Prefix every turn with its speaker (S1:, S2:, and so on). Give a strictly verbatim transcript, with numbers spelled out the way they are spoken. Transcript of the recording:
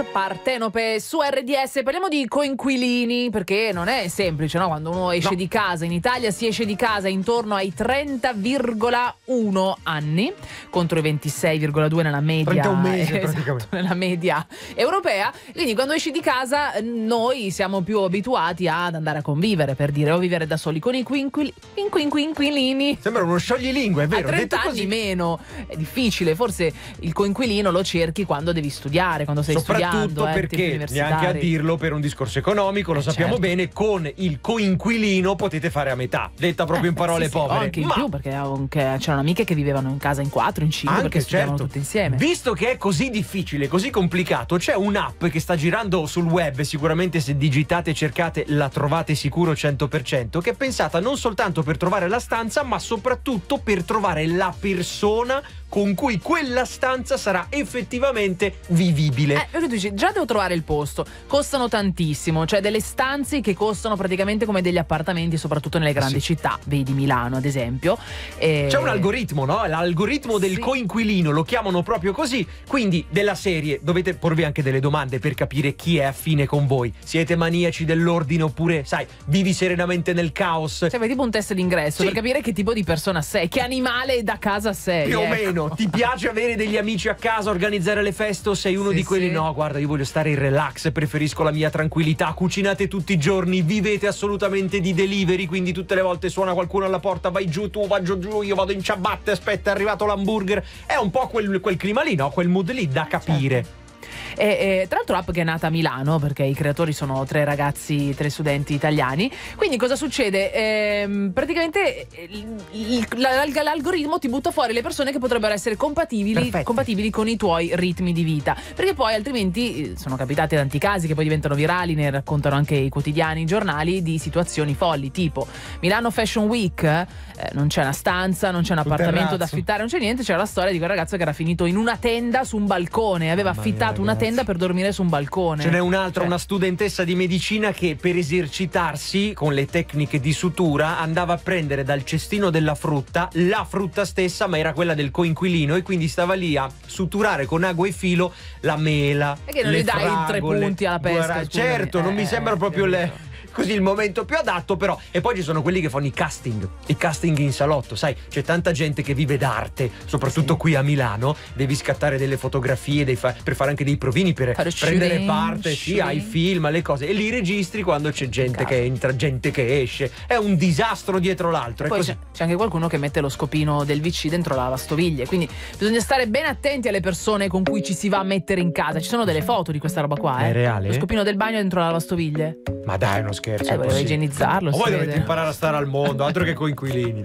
S1: Partenope su R D S. Parliamo di coinquilini, perché non è semplice, no? Quando uno esce
S2: No.
S1: di casa, in Italia si esce di casa intorno ai trenta virgola uno anni contro i ventisei virgola due nella media,
S2: trentuno mesi,
S1: eh,
S2: praticamente.
S1: esatto, nella media europea. Quindi quando esci di casa noi siamo più abituati ad andare a convivere, per dire, o vivere da soli con i coinquilini. Coinquilini.
S2: Sembra uno scioglilingue, è vero.
S1: A trenta
S2: detto
S1: anni
S2: così.
S1: meno è difficile, forse il coinquilino lo cerchi quando devi studiare, quando sei
S2: Soprattutto
S1: studiando, eh, tempi
S2: perché,
S1: universitari.
S2: neanche a dirlo, per un discorso economico, lo
S1: Eh,
S2: sappiamo
S1: certo.
S2: bene, con il coinquilino potete fare a metà, detta proprio in parole
S1: Eh, sì, sì, o
S2: povere.
S1: anche in
S2: Ma
S1: più, perché anche c'erano amiche che vivevano in casa in quattro, in cinque, perché
S2: anche,
S1: studiavano
S2: certo,
S1: tutte insieme.
S2: visto che è così difficile, così complicato, c'è un'app che sta girando sul web, sicuramente se digitate e cercate la trovate sicuro cento per cento, che è pensata non soltanto per trovare la stanza, ma soprattutto per trovare la persona con cui quella stanza sarà effettivamente vivibile.
S1: Eh, perché tu dici, già devo trovare il posto, costano tantissimo, cioè delle stanze che costano praticamente come degli appartamenti, soprattutto nelle grandi
S2: Sì.
S1: città, vedi Milano ad esempio. E...
S2: C'è un algoritmo, no? L'algoritmo del
S1: Sì.
S2: coinquilino, lo chiamano proprio così. Quindi della serie dovete porvi anche delle domande per capire chi è affine con voi. Siete maniaci dell'ordine oppure, sai, vivi serenamente nel caos?
S1: Cioè, fai tipo un test d'ingresso
S2: Sì.
S1: per capire che tipo di persona sei, che animale da casa sei.
S2: Più o
S1: ecco.
S2: meno. Ti piace avere degli amici a casa, organizzare le feste, o sei uno
S1: Sì,
S2: di quelli
S1: sì.
S2: no, guarda, io voglio stare in relax, preferisco la mia tranquillità, cucinate tutti i giorni, vivete assolutamente di delivery, quindi tutte le volte suona qualcuno alla porta, vai giù tu, vado giù, io vado in ciabatte, aspetta, è arrivato l'hamburger. È un po' quel, quel clima lì, no? Quel mood lì da capire.
S1: E, e, tra l'altro app che è nata a Milano, perché i creatori sono tre ragazzi, tre studenti italiani. Quindi cosa succede? Ehm, praticamente il- il- l'al- l'algoritmo ti butta fuori le persone che potrebbero essere compatibili,
S2: Perfette.
S1: compatibili con i tuoi ritmi di vita, perché poi altrimenti eh, sono capitati tanti casi che poi diventano virali, ne raccontano anche i quotidiani, i giornali, di situazioni folli, tipo Milano Fashion Week, eh, non c'è una stanza, non c'è un
S2: Sul
S1: appartamento
S2: terrazzo.
S1: da affittare, non c'è niente. C'era la storia di quel ragazzo che era finito in una tenda su un balcone, aveva
S2: Mamma mia,
S1: affittato una
S2: ragazzi.
S1: tenda per dormire su un balcone.
S2: Ce n'è un'altra,
S1: Cioè,
S2: una studentessa di medicina che per esercitarsi con le tecniche di sutura andava a prendere dal cestino della frutta la frutta stessa, ma era quella del coinquilino, e quindi stava lì a suturare con ago e filo la mela.
S1: E che non
S2: le
S1: gli dai tre
S2: fragole.
S1: punti alla pesca,
S2: Guarda,
S1: scusami.
S2: certo, non mi
S1: Eh,
S2: sembra proprio
S1: capito.
S2: le... così il momento più adatto, però. E poi ci sono quelli che fanno i casting, i casting in salotto, sai, c'è tanta gente che vive d'arte, soprattutto
S1: Sì.
S2: qui a Milano, devi scattare delle fotografie, devi fa- per fare anche dei provini, per
S1: Fare
S2: prendere
S1: shooting,
S2: parte, sì, ai
S1: shooting.
S2: film, alle cose, e li registri quando c'è gente
S1: Cazzo.
S2: che entra, gente che esce. È un disastro dietro l'altro, è
S1: Poi
S2: così.
S1: c'è, c'è anche qualcuno che mette lo scopino del V C dentro la lavastoviglie, quindi bisogna stare ben attenti alle persone con cui ci si va a mettere in casa. Ci sono delle foto di questa roba qua, eh?
S2: È reale?
S1: Lo scopino del bagno dentro la lavastoviglie.
S2: Ma dai, è uno scherzo.
S1: Eh,
S2: è
S1: voleva
S2: possibile.
S1: igienizzarlo,
S2: O
S1: si
S2: voi
S1: vede.
S2: dovete imparare a stare al mondo, altro che coinquilini.